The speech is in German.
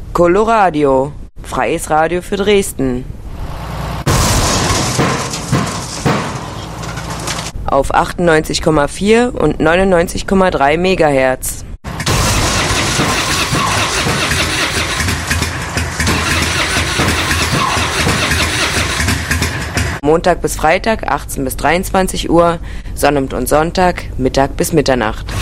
Coloradio, freies Radio für Dresden. Auf 98,4 und 99,3 Megahertz. Montag bis Freitag 18 bis 23 Uhr, Sonnabend und Sonntag Mittag bis Mitternacht.